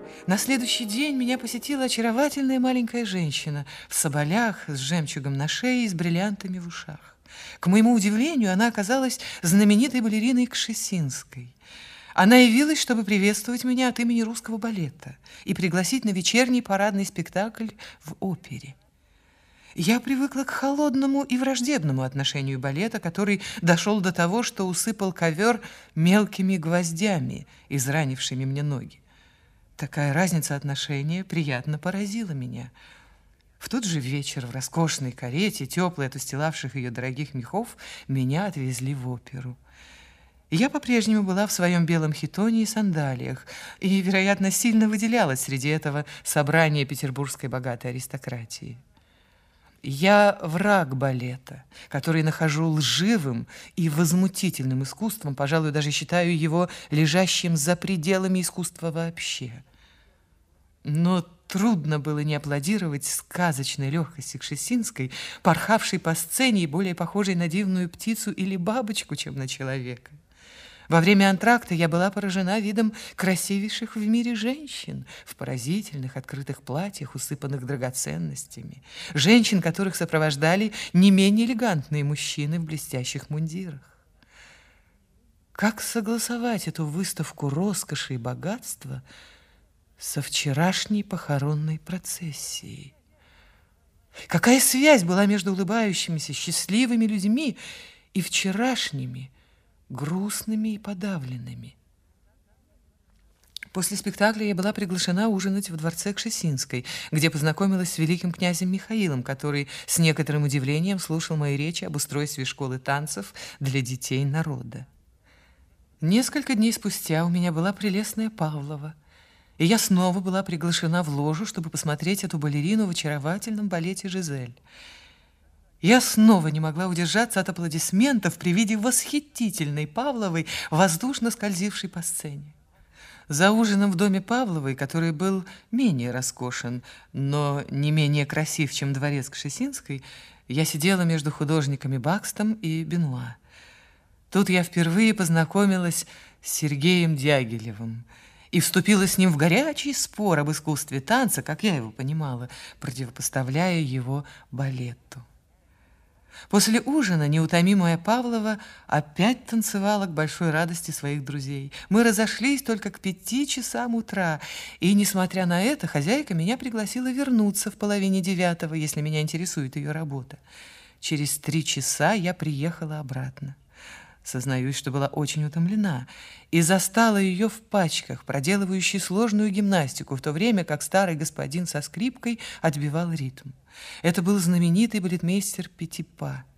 На следующий день меня посетила очаровательная маленькая женщина в соболях с жемчугом на шее и с бриллиантами в ушах. К моему удивлению, она оказалась знаменитой балериной Кшесинской. Она явилась, чтобы приветствовать меня от имени русского балета и пригласить на вечерний парадный спектакль в опере. Я привыкла к холодному и враждебному отношению балета, который дошел до того, что усыпал ковер мелкими гвоздями, изранившими мне ноги. Такая разница отношения приятно поразила меня. В тот же вечер в роскошной карете, теплой от устилавших ее дорогих мехов, меня отвезли в оперу. Я по-прежнему была в своем белом хитоне и сандалиях, и, вероятно, сильно выделялась среди этого собрания петербургской богатой аристократии. Я враг балета, который нахожу лживым и возмутительным искусством, пожалуй, даже считаю его лежащим за пределами искусства вообще. Но трудно было не аплодировать сказочной легкости Кшесинской, порхавшей по сцене и более похожей на дивную птицу или бабочку, чем на человека. Во время антракта я была поражена видом красивейших в мире женщин в поразительных открытых платьях, усыпанных драгоценностями. Женщин, которых сопровождали не менее элегантные мужчины в блестящих мундирах. Как согласовать эту выставку роскоши и богатства со вчерашней похоронной процессией? Какая связь была между улыбающимися, счастливыми людьми и вчерашними, грустными и подавленными? После спектакля я была приглашена ужинать в дворце Кшесинской, где познакомилась с великим князем Михаилом, который с некоторым удивлением слушал мои речи об устройстве школы танцев для детей народа. Несколько дней спустя у меня была прелестная Павлова, и я снова была приглашена в ложу, чтобы посмотреть эту балерину в очаровательном балете «Жизель». Я снова не могла удержаться от аплодисментов при виде восхитительной Павловой, воздушно скользившей по сцене. За ужином в доме Павловой, который был менее роскошен, но не менее красив, чем дворец Кшесинской, я сидела между художниками Бакстом и Бенуа. Тут я впервые познакомилась с Сергеем Дягилевым и вступила с ним в горячий спор об искусстве танца, как я его понимала, противопоставляя его балету. После ужина неутомимая Павлова опять танцевала к большой радости своих друзей. Мы разошлись только к 5 часам утра, и, несмотря на это, хозяйка меня пригласила вернуться в 8:30, если меня интересует ее работа. Через 3 часа я приехала обратно. Сознаюсь, что была очень утомлена, и застала ее в пачках, проделывающей сложную гимнастику, в то время как старый господин со скрипкой отбивал ритм. Это был знаменитый балетмейстер Петипа.